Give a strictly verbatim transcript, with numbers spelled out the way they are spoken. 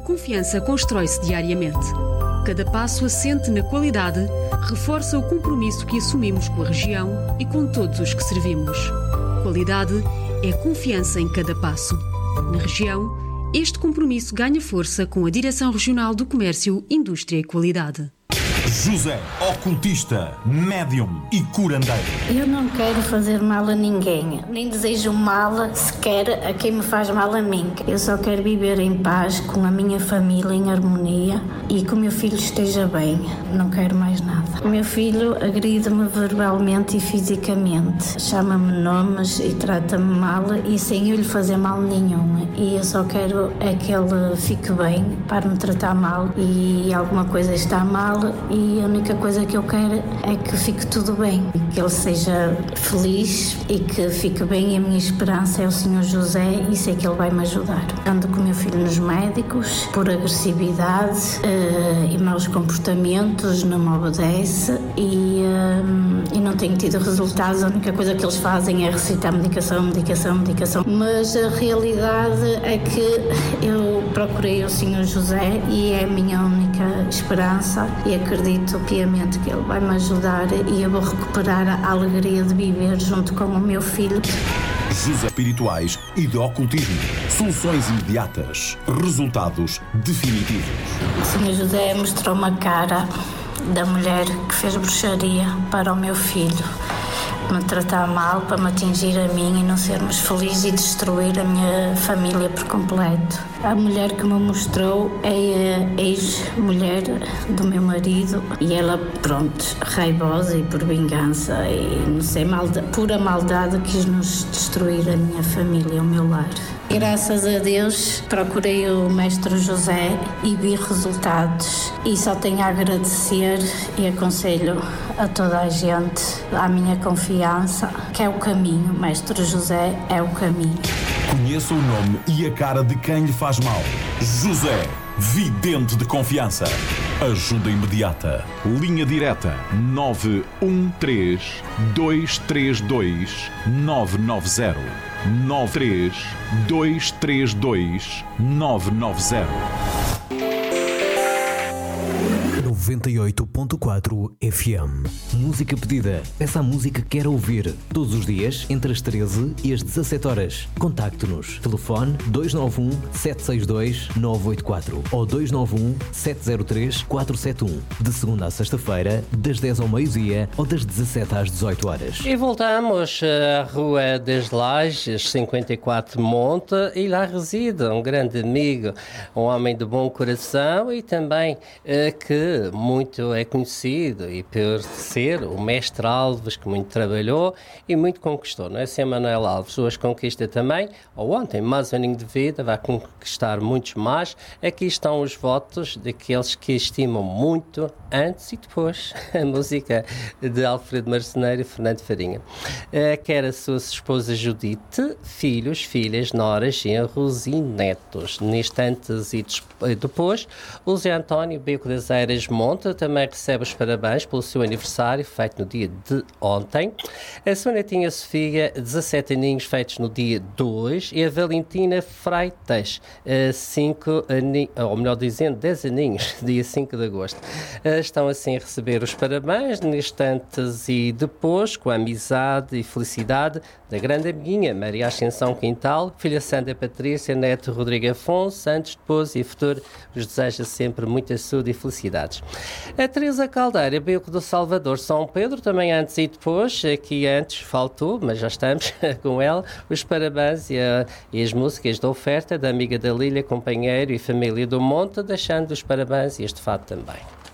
confiança constrói-se diariamente. Cada passo assente na qualidade reforça o compromisso que assumimos com a região e com todos os que servimos. Qualidade é confiança em cada passo. Na região, este compromisso ganha força com a Direção Regional do Comércio, Indústria e Qualidade. José, ocultista, médium e curandeiro. Eu não quero fazer mal a ninguém, nem desejo mal sequer a quem me faz mal a mim. Eu só quero viver em paz com a minha família, em harmonia, e que o meu filho esteja bem. Não quero mais nada. O meu filho agride-me verbalmente e fisicamente. Chama-me nomes e trata-me mal e sem eu lhe fazer mal nenhum. E eu só quero é que ele fique bem para me tratar mal e alguma coisa está mal. E a única coisa que eu quero é que fique tudo bem, que ele seja feliz e que fique bem. E a minha esperança é o senhor José e sei que ele vai me ajudar. Ando com o meu filho nos médicos por agressividade uh, e maus comportamentos, não me obedece e, uh, e não tenho tido resultados. A única coisa que eles fazem é recitar medicação, medicação, medicação. Mas a realidade é que eu procurei o senhor José e é a minha única esperança e acredito Acredito piamente que ele vai me ajudar e eu vou recuperar a alegria de viver junto com o meu filho. José, espirituais e de ocultismo. Soluções imediatas. Resultados definitivos. O senhor José mostrou uma cara da mulher que fez bruxaria para o meu filho. Me tratar mal, para me atingir a mim e não sermos felizes e destruir a minha família por completo. A mulher que me mostrou é a ex-mulher do meu marido e ela, pronto, raivosa e por vingança e não sei, maldade, pura maldade, quis nos destruir a minha família, o meu lar. Graças a Deus procurei o mestre José e vi resultados e só tenho a agradecer e aconselho a toda a gente, à minha confiança, que é o caminho. O mestre José é o caminho. Conheça o nome e a cara de quem lhe faz mal. José, vidente de confiança. Ajuda imediata. Linha direta nove um três, dois três dois, nove nove zero. nove três dois três dois nove nove zero. noventa e oito ponto quatro F M. Música pedida. Peça a música que quer ouvir. Todos os dias, entre as treze e as dezassete horas. Contacte-nos. Telefone dois nove um, sete seis dois, nove oito quatro ou dois nove um, sete zero três, quatro sete um. De segunda a sexta-feira, das dez ao meio-dia ou das dezassete às dezoito horas. E voltamos à Rua das Lajes, cinquenta e quatro Monte, e lá reside um grande amigo, um homem de bom coração e também eh, que muito é conhecido e por ser o mestre Alves, que muito trabalhou e muito conquistou, não é? senhor Manuel Alves, hoje conquista também, ou ontem, mais um aninho de vida, vai conquistar muitos mais. Aqui estão os votos daqueles que estimam muito antes e depois a música de Alfredo Marceneiro e Fernando Farinha. Uh, quer a sua esposa Judite, filhos, filhas, noras, genros e netos. Neste antes e depois, o Zé António Beco das Eiras Monte também recebe os parabéns pelo seu aniversário, feito no dia de ontem. A sua netinha Sofia, dezassete aninhos, feitos no dia dois. E a Valentina Freitas, cinco aninhos, ou melhor dizendo, dez aninhos, dia cinco de agosto. Estão assim a receber os parabéns neste antes e depois, com a amizade e felicidade da grande amiguinha Maria Ascensão Quintal, filha Sandra Patrícia, neto Rodrigo Afonso, antes, depois e futuro, os deseja sempre muita saúde e felicidades. A Teresa Caldeira, Beco do Salvador, São Pedro, também antes e depois, aqui antes faltou, mas já estamos com ela, os parabéns e, a, e as músicas da oferta da amiga da Lília, companheiro e família do Monte, deixando os parabéns e este fato também.